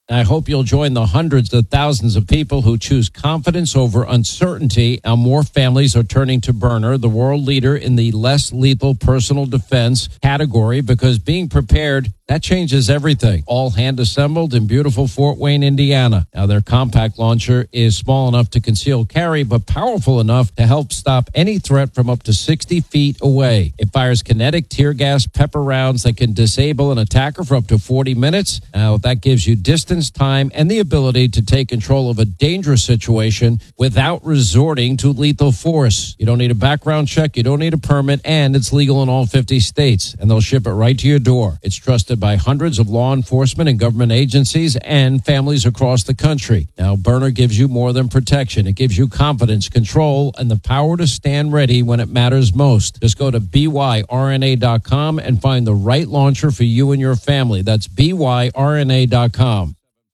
I hope you'll join the hundreds of thousands of people who choose confidence over uncertainty. And more families are turning to Byrna, the world leader in the less lethal personal defense category, because being prepared, that changes everything. All hand assembled in beautiful Fort Wayne, Indiana. Now, their compact launcher is small enough to conceal carry, but powerful enough to help stop any threat from up to 60 feet away. It fires kinetic tear gas pepper rounds that can disable an attacker for up to 40 minutes. Now, that gives you distance, time, and the ability to take control of a dangerous situation without resorting to lethal force. You don't need a background check, you don't need a permit, and it's legal in all 50 states. And they'll ship it right to your door. It's trusted by hundreds of law enforcement and government agencies and families across the country. Now, Byrna gives you more than protection. It gives you confidence, control, and the power to stand ready when it matters most. Just go to byrna.com and find the right launcher for you and your family. That's byrna.com.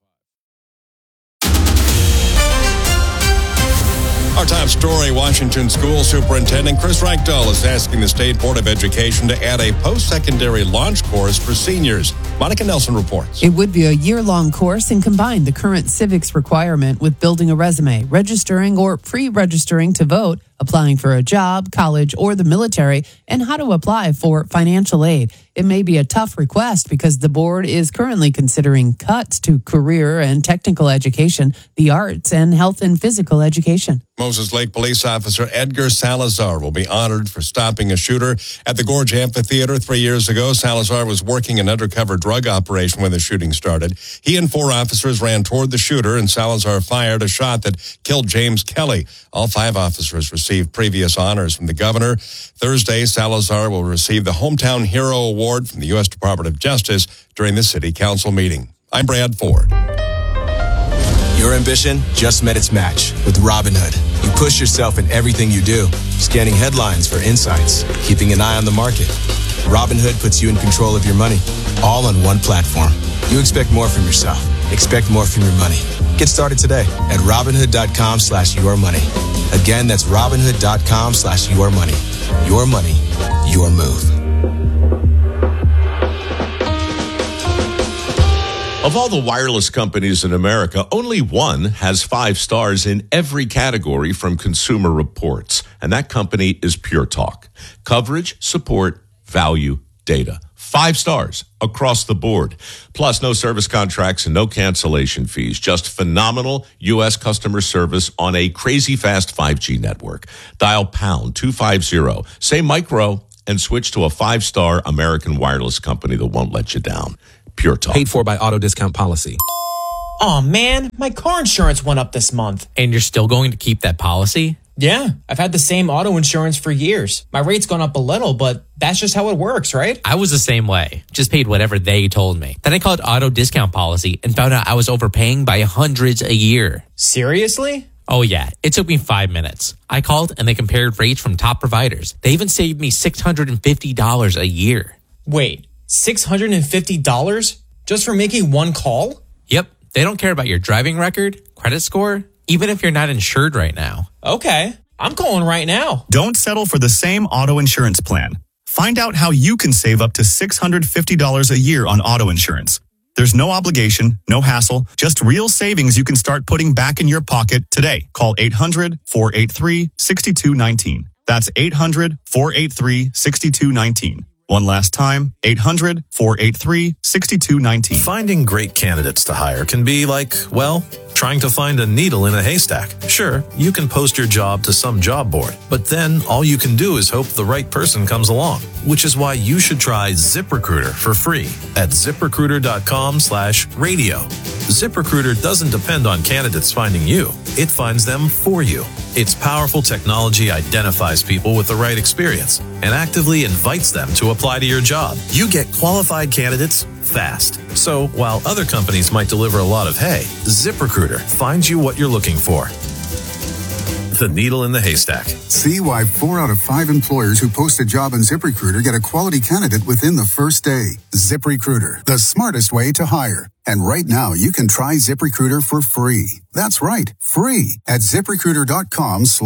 Our top story, Washington School Superintendent Chris Reichdahl is asking the State Board of Education to add a post-secondary launch course for seniors. Monica Nelson reports. It would be a year-long course and combine the current civics requirement with building a resume, registering or pre-registering to vote, applying for a job, college, or the military, and how to apply for financial aid. It may be a tough request because the board is currently considering cuts to career and technical education, the arts, and health and physical education. Moses Lake police officer Edgar Salazar will be honored for stopping a shooter at the Gorge Amphitheater 3 years ago. Salazar was working an undercover drug operation when the shooting started. He and 4 officers ran toward the shooter, and Salazar fired a shot that killed James Kelly. All 5 officers received previous honors from the governor. Thursday, Salazar will receive the Hometown Hero Award from the U.S. Department of Justice during the City Council meeting. I'm Brad Ford. Your ambition just met its match with Robinhood. You push yourself in everything you do, scanning headlines for insights, keeping an eye on the market. Robinhood puts you in control of your money, all on one platform. You expect more from yourself. Expect more from your money. Get started today at Robinhood.com/yourmoney. Again, that's Robinhood.com/yourmoney. Your money, your move. Of all the wireless companies in America, only one has 5 stars in every category from Consumer Reports, and that company is Pure Talk. Coverage, support, value, data. 5 stars across the board. Plus, no service contracts and no cancellation fees. Just phenomenal U.S. customer service on a crazy fast 5G network. Dial pound 250, say micro, and switch to a 5-star American wireless company that won't let you down. Pure Talk. Paid for by Auto Discount Policy. Aw, man, my car insurance went up this month. And you're still going to keep that policy? Yeah, I've had the same auto insurance for years. My rate's gone up a little, but that's just how it works, right? I was the same way. Just paid whatever they told me. Then I called Auto Discount Policy and found out I was overpaying by hundreds a year. Seriously? Oh yeah, it took me 5 minutes. I called and they compared rates from top providers. They even saved me $650 a year. Wait, $650 just for making one call? Yep, they don't care about your driving record, credit score, even if you're not insured right now. Okay, I'm calling right now. Don't settle for the same auto insurance plan. Find out how you can save up to $650 a year on auto insurance. There's no obligation, no hassle, just real savings you can start putting back in your pocket today. Call 800-483-6219. That's 800-483-6219. One last time, 800-483-6219. Finding great candidates to hire can be like, well, trying to find a needle in a haystack. Sure, you can post your job to some job board, but then all you can do is hope the right person comes along, which is why you should try ZipRecruiter for free at ZipRecruiter.com/radio. ZipRecruiter doesn't depend on candidates finding you. It finds them for you. Its powerful technology identifies people with the right experience and actively invites them to apply to your job. You get qualified candidates fast. So while other companies might deliver a lot of hay, ZipRecruiter finds you what you're looking for. The needle in the haystack. See why 4 out of 5 employers who post a job on ZipRecruiter get a quality candidate within the first day. ZipRecruiter, the smartest way to hire. And right now, you can try ZipRecruiter for free. That's right, free at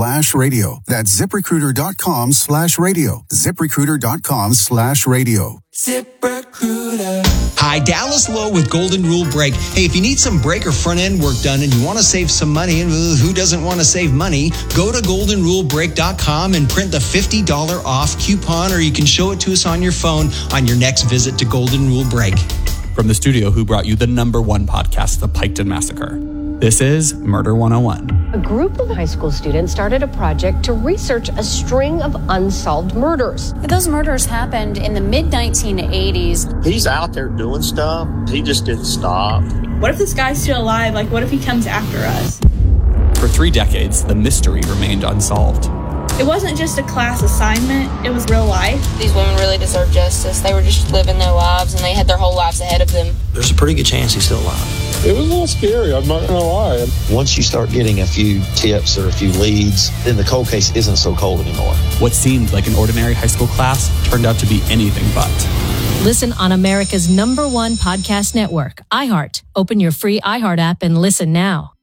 ZipRecruiter.com/radio. That's ZipRecruiter.com/radio. ZipRecruiter.com/radio. ZipRecruiter. Hi, Dallas Lowe with Golden Rule Brake. Hey, if you need some brake or front end work done and you want to save some money, and who doesn't want to save money, go to goldenrulebrake.com and print the $50 off coupon, or you can show it to us on your phone on your next visit to Golden Rule Brake. From the studio who brought you the #1 podcast, The Piketon Massacre, this is Murder 101. A group of high school students started a project to research a string of unsolved murders. Those murders happened in the mid-1980s. He's out there doing stuff. He just didn't stop. What if this guy's still alive? Like, what if he comes after us? For 3 decades, the mystery remained unsolved. It wasn't just a class assignment, it was real life. These women really deserve justice. They were just living their lives and they had their whole lives ahead of them. There's a pretty good chance he's still alive. It was a little scary, I'm not going to lie. Once you start getting a few tips or a few leads, then the cold case isn't so cold anymore. What seemed like an ordinary high school class turned out to be anything but. Listen on America's #1 podcast network, iHeart. Open your free iHeart app and listen now.